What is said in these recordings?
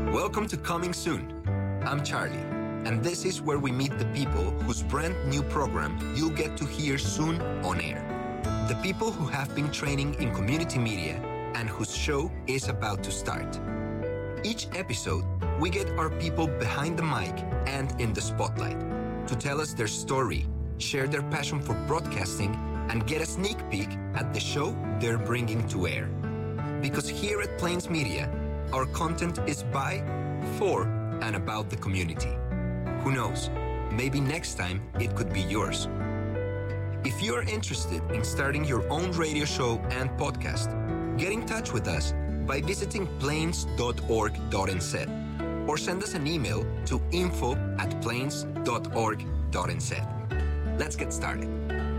Welcome to Coming Soon. I'm Charlie, and this is where we meet the people whose brand new program you'll get to hear soon on air. The people who have been training in community media and whose show is about to start. Each episode, we get our people behind the mic and in the spotlight to tell us their story, share their passion for broadcasting, and get a sneak peek at the show they're bringing to air. Because here at Plains Media, our content is by, for, and about the community. Who knows? Maybe next time it could be yours. If you're interested in starting your own radio show and podcast, get in touch with us by visiting plains.org.nz or send us an email to info@plains.org.nz. Let's get started.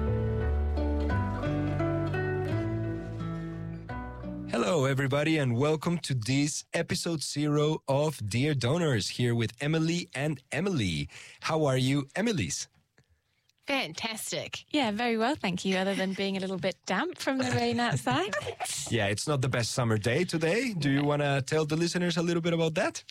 Hello, everybody, and welcome to this episode 0 of Dear Donors, here with Emily and Emily. How are you, Emily's? Fantastic. Yeah, very well, thank you, other than being a little bit damp from the rain outside. Yeah, it's not the best summer day today. Do you want to tell the listeners a little bit about that?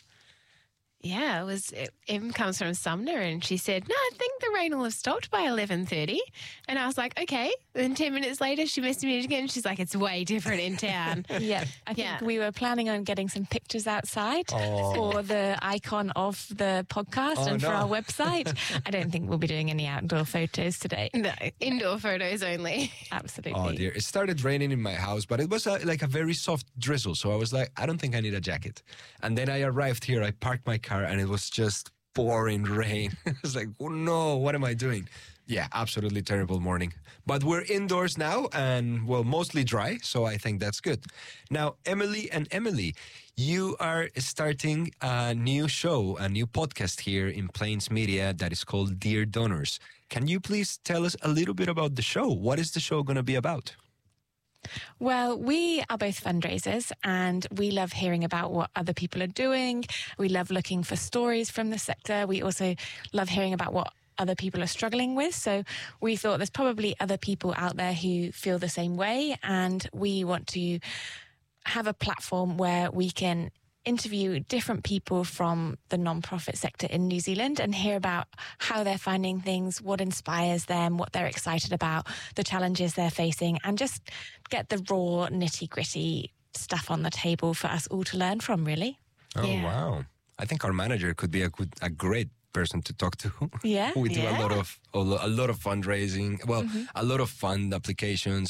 Yeah, Em comes from Sumner and she said, no, I think the rain will have stopped by 11:30. And I was like, okay. Then 10 minutes later, she messaged me again. She's like, it's way different in town. Yeah, I think we were planning on getting some pictures outside for the icon of the podcast and for our website. I don't think we'll be doing any outdoor photos today. No, indoor photos only. Absolutely. Oh, dear. It started raining in my house, but it was like a very soft drizzle. So I was like, I don't think I need a jacket. And then I arrived here, I parked my car, and it was just pouring rain. I was like, oh no, what am I doing? Yeah, absolutely terrible morning. But we're indoors now and, well, mostly dry, so I think that's good. Now, Emily and Emily, you are starting a new show, a new podcast here in Plains Media that is called Dear Donors. Can you please tell us a little bit about the show? What is the show going to be about? Well, we are both fundraisers and we love hearing about what other people are doing. We love looking for stories from the sector. We also love hearing about what other people are struggling with. So we thought there's probably other people out there who feel the same way, and we want to have a platform where we can interview different people from the non-profit sector in New Zealand and hear about how they're finding things, what inspires them, what they're excited about, the challenges they're facing, and just get the raw, nitty-gritty stuff on the table for us all to learn from, really. Oh, yeah. Wow. I think our manager could be a great person to talk to. Yeah. We do a lot of fundraising, a lot of fund applications